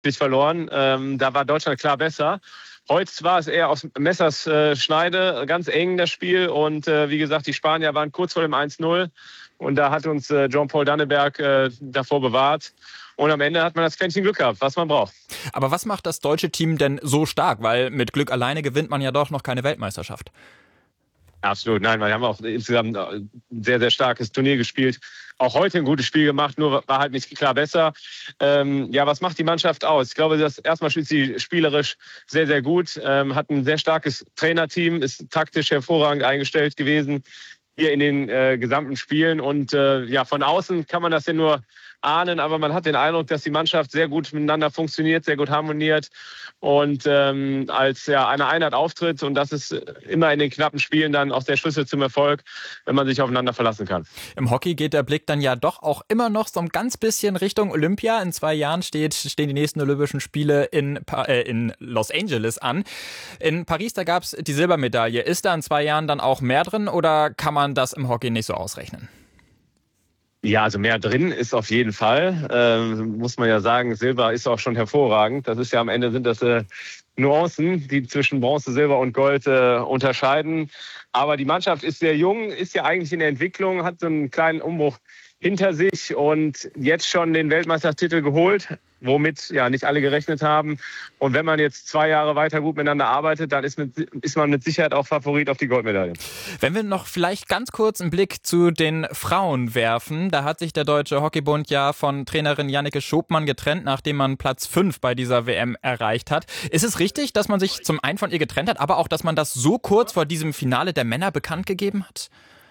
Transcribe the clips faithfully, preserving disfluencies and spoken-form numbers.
verloren. Ähm, da war Deutschland klar besser. Heute war es eher aus Messers äh, Schneide, ganz eng das Spiel. Und äh, wie gesagt, die Spanier waren kurz vor dem eins null. Und da hat uns äh, Jean-Paul Danneberg äh, davor bewahrt. Und am Ende hat man das Quäntchen Glück gehabt, was man braucht. Aber was macht das deutsche Team denn so stark? Weil mit Glück alleine gewinnt man ja doch noch keine Weltmeisterschaft. Absolut, nein, wir haben auch insgesamt ein sehr, sehr starkes Turnier gespielt. Auch heute ein gutes Spiel gemacht, nur war halt nicht klar besser. Ähm, ja, was macht die Mannschaft aus? Ich glaube, das erstmal spielt sie spielerisch sehr, sehr gut. Ähm, hat ein sehr starkes Trainerteam, ist taktisch hervorragend eingestellt gewesen hier in den äh, gesamten Spielen. Und äh, ja, von außen kann man das ja nur ahnen, aber man hat den Eindruck, dass die Mannschaft sehr gut miteinander funktioniert, sehr gut harmoniert und ähm, als ja, eine Einheit auftritt. Und das ist immer in den knappen Spielen dann auch der Schlüssel zum Erfolg, wenn man sich aufeinander verlassen kann. Im Hockey geht der Blick dann ja doch auch immer noch so ein ganz bisschen Richtung Olympia. In zwei Jahren steht, stehen die nächsten Olympischen Spiele in, äh, in Los Angeles an. In Paris, da gab es die Silbermedaille. Ist da in zwei Jahren dann auch mehr drin oder kann man das im Hockey nicht so ausrechnen? Ja, also mehr drin ist auf jeden Fall. Ähm, muss man ja sagen, Silber ist auch schon hervorragend. Das ist ja am Ende sind das äh, Nuancen, die zwischen Bronze, Silber und Gold äh, unterscheiden. Aber die Mannschaft ist sehr jung, ist ja eigentlich in der Entwicklung, hat so einen kleinen Umbruch hinter sich und jetzt schon den Weltmeistertitel geholt, womit ja nicht alle gerechnet haben. Und wenn man jetzt zwei Jahre weiter gut miteinander arbeitet, dann ist, mit, ist man mit Sicherheit auch Favorit auf die Goldmedaille. Wenn wir noch vielleicht ganz kurz einen Blick zu den Frauen werfen, da hat sich der Deutsche Hockeybund ja von Trainerin Janneke Schopmann getrennt, nachdem man Platz fünf bei dieser W M erreicht hat. Ist es richtig, dass man sich zum einen von ihr getrennt hat, aber auch, dass man das so kurz vor diesem Finale der Männer bekannt gegeben hat?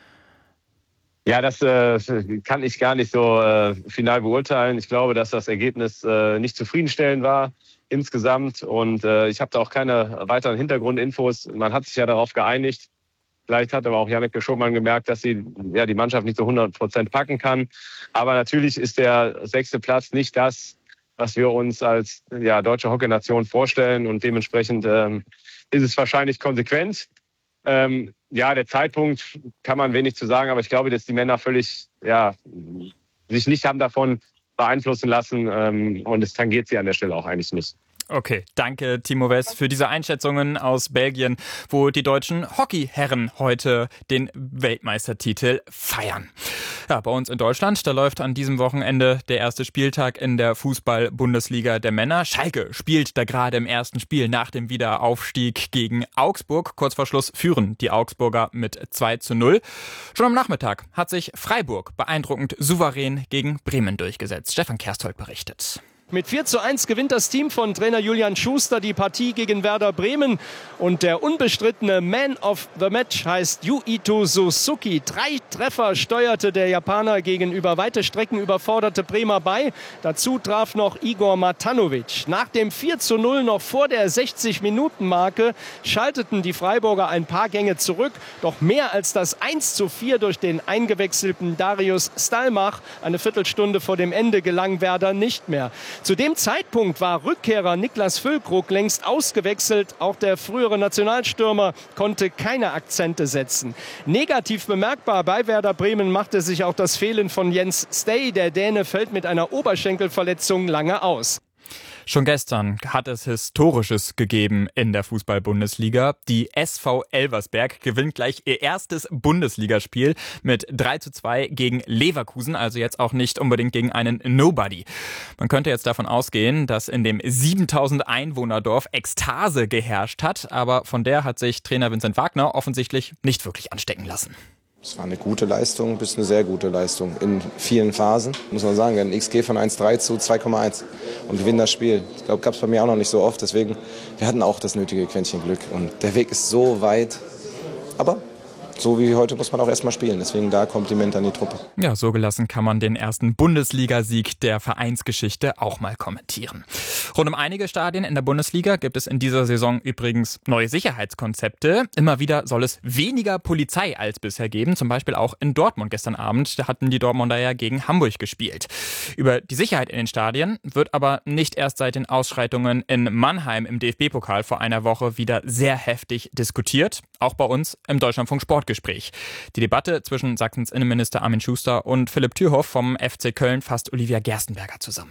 Ja, das äh, kann ich gar nicht so äh, final beurteilen. Ich glaube, dass das Ergebnis äh, nicht zufriedenstellend war insgesamt. Und äh, ich habe da auch keine weiteren Hintergrundinfos. Man hat sich ja darauf geeinigt. Vielleicht hat aber auch Janneke Schopmann gemerkt, dass sie ja die Mannschaft nicht so hundert Prozent packen kann. Aber natürlich ist der sechste Platz nicht das, was wir uns als ja, deutsche Hockeynation vorstellen. Und dementsprechend ähm, ist es wahrscheinlich konsequent. Ähm, ja, der Zeitpunkt kann man wenig zu sagen, aber ich glaube, dass die Männer völlig, ja, sich nicht haben davon beeinflussen lassen ähm, und es tangiert sie an der Stelle auch eigentlich nicht. Okay, danke Timo Wess für diese Einschätzungen aus Belgien, wo die deutschen Hockeyherren heute den Weltmeistertitel feiern. Ja, bei uns in Deutschland, da läuft an diesem Wochenende der erste Spieltag in der Fußball-Bundesliga der Männer. Schalke spielt da gerade im ersten Spiel nach dem Wiederaufstieg gegen Augsburg. Kurz vor Schluss führen die Augsburger mit zwei zu null. Schon am Nachmittag hat sich Freiburg beeindruckend souverän gegen Bremen durchgesetzt. Stefan Kersthold berichtet. Mit vier zu eins gewinnt das Team von Trainer Julian Schuster die Partie gegen Werder Bremen. Und der unbestrittene Man of the Match heißt Yuito Suzuki. Drei Treffer steuerte der Japaner gegen über weite Strecken überforderte Bremer bei. Dazu traf noch Igor Matanovic. Nach dem vier zu null noch vor der sechzig-Minuten-Marke schalteten die Freiburger ein paar Gänge zurück. Doch mehr als das eins zu vier durch den eingewechselten Darius Stalmach eine Viertelstunde vor dem Ende gelang Werder nicht mehr. Zu dem Zeitpunkt war Rückkehrer Niklas Füllkrug längst ausgewechselt. Auch der frühere Nationalstürmer konnte keine Akzente setzen. Negativ bemerkbar bei Werder Bremen machte sich auch das Fehlen von Jens Stay. Der Däne fällt mit einer Oberschenkelverletzung lange aus. Schon gestern hat es Historisches gegeben in der Fußball-Bundesliga. Die S V Elversberg gewinnt gleich ihr erstes Bundesligaspiel mit drei zu zwei gegen Leverkusen, also jetzt auch nicht unbedingt gegen einen Nobody. Man könnte jetzt davon ausgehen, dass in dem siebentausend Einwohnerdorf Ekstase geherrscht hat, aber von der hat sich Trainer Vincent Wagner offensichtlich nicht wirklich anstecken lassen. Es war eine gute Leistung bis eine sehr gute Leistung in vielen Phasen, muss man sagen. Ein X G von eins Komma drei zu zwei Komma eins und gewinnen das Spiel. Ich glaube, gab es bei mir auch noch nicht so oft. Deswegen, wir hatten auch das nötige Quäntchen Glück. Und der Weg ist so weit, aber so wie heute muss man auch erstmal spielen. Deswegen da Kompliment an die Truppe. Ja, so gelassen kann man den ersten Bundesligasieg der Vereinsgeschichte auch mal kommentieren. Rund um einige Stadien in der Bundesliga gibt es in dieser Saison übrigens neue Sicherheitskonzepte. Immer wieder soll es weniger Polizei als bisher geben. Zum Beispiel auch in Dortmund gestern Abend. Da hatten die Dortmunder ja gegen Hamburg gespielt. Über die Sicherheit in den Stadien wird aber nicht erst seit den Ausschreitungen in Mannheim im D F B-Pokal vor einer Woche wieder sehr heftig diskutiert. Auch bei uns im Deutschlandfunk Sportgespräch. Die Debatte zwischen Sachsens Innenminister Armin Schuster und Philipp Thürhoff vom F C Köln fasst Olivia Gerstenberger zusammen.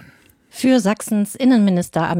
Für Sachsens Innenminister